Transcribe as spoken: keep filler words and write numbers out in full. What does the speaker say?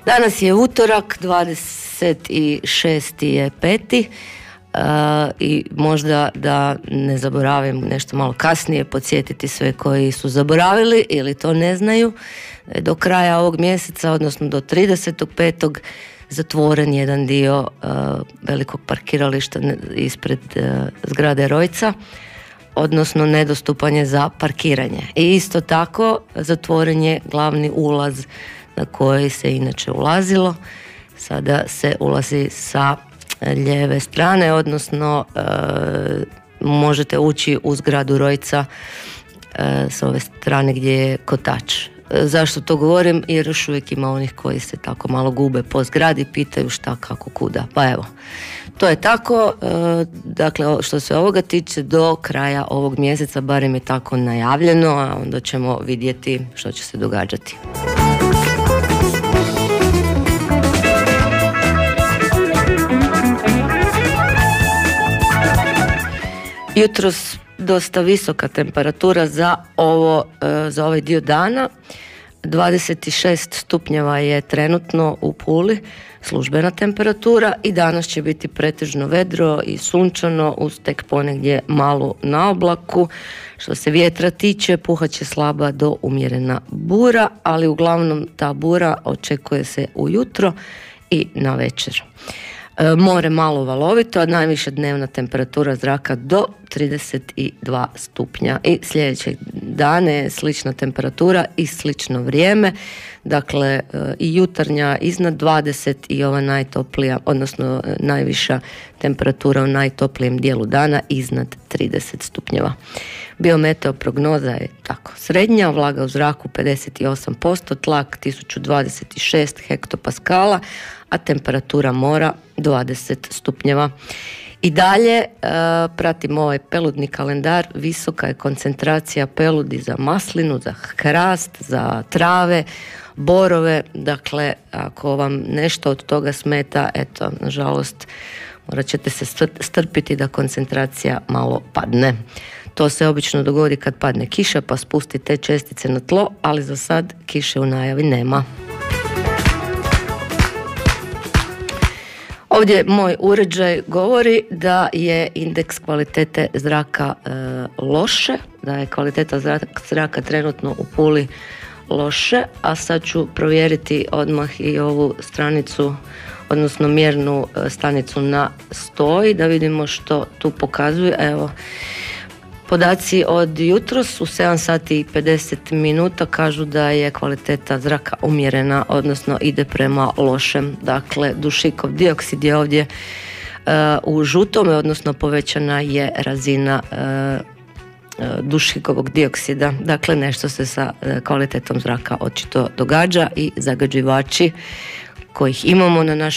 Danas je utorak, dvadeset šesti je peti Uh, i možda da ne zaboravim nešto malo kasnije, podsjetiti sve koji su zaboravili ili to ne znaju. Do kraja ovog mjeseca, odnosno do tridesetog petog zatvoren jedan dio uh, velikog parkirališta ispred uh, zgrade Rojca, odnosno nedostupan je za parkiranje. I isto tako zatvoren je glavni ulaz na koji se inače ulazilo. Sada se ulazi sa lijeve strane, odnosno e, možete ući u zgradu Rojca e, s ove strane gdje je kotač. E, zašto to govorim? Jer još uvijek ima onih koji se tako malo gube po zgradi, pitaju šta, kako, kuda. Pa evo, to je tako. E, dakle, što se ovoga tiče, do kraja ovog mjeseca, barem je tako najavljeno, a onda ćemo vidjeti što će se događati. Jutros dosta visoka temperatura za ovo, za ovaj dio dana. dvadeset šest stupnjeva je trenutno u Puli, službena temperatura, i danas će biti pretežno vedro i sunčano uz tek ponegdje malu naoblaku. Što se vjetra tiče, puhat će slaba do umjerena bura, ali uglavnom ta bura očekuje se ujutro i na večer. More malo valovito, a najviša dnevna temperatura zraka do trideset dva stupnja. I sljedećeg dana je slična temperatura i slično vrijeme. Dakle, i jutarnja iznad dvadeset i ova najtoplija, odnosno najviša temperatura u najtoplijem dijelu dana iznad trideset stupnjeva. Biometeo prognoza je tako srednja, vlaga u zraku pedeset osam posto, tlak tisuću dvadeset šest hektopaskala, a temperatura mora dvadeset stupnjeva. I dalje e, pratimo ovaj peludni kalendar, visoka je koncentracija peludi za maslinu, za hrast, za trave, borove. Dakle, ako vam nešto od toga smeta, eto, nažalost, morat ćete se strpiti da koncentracija malo padne. To se obično dogodi kad padne kiša pa spusti te čestice na tlo, ali za sad kiše u najavi nema. Ovdje moj uređaj govori da je indeks kvalitete zraka e, loše, da je kvaliteta zraka, zraka trenutno u Puli loše, a sad ću provjeriti odmah i ovu stranicu, odnosno mjernu stanicu na stoji, da vidimo što tu pokazuje. Evo, podaci od jutros u sedam sati i pedeset minuta kažu da je kvaliteta zraka umjerena, odnosno ide prema lošem. Dakle, dušikov dioksid je ovdje uh, u žutome, odnosno povećana je razina uh, dušikovog dioksida. Dakle, nešto se sa uh, kvalitetom zraka očito događa i zagađivači kojih imamo na našem